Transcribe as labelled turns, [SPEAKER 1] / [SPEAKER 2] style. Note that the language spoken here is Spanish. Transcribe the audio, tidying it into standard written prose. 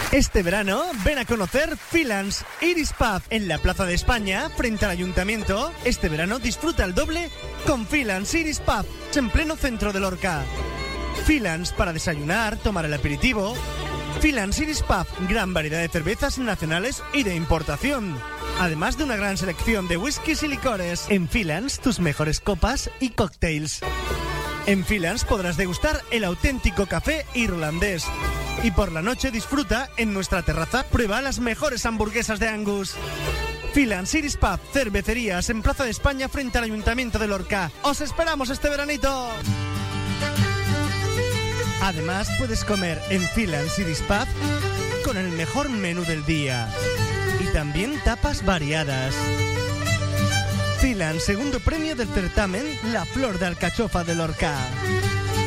[SPEAKER 1] Este verano, ven a conocer Filans Iris Pub en la Plaza de España, frente al Ayuntamiento. Este verano disfruta el doble con Filans Iris Pub, en pleno centro de Lorca. Filans para desayunar, tomar el aperitivo. Filans Iris Pub, gran variedad de cervezas nacionales y de importación. Además de una gran selección de whiskies y licores. En Filans, tus mejores copas y cócteles. En Filans podrás degustar el auténtico café irlandés. Y por la noche disfruta en nuestra terraza, prueba las mejores hamburguesas de Angus. Filans Iris Pub, cervecerías en Plaza de España frente al Ayuntamiento de Lorca. ¡Os esperamos este veranito! Además puedes comer en Filans Iris Pub con el mejor menú del día. Y también tapas variadas. Filans, segundo premio del certamen La Flor de Alcachofa de Lorca.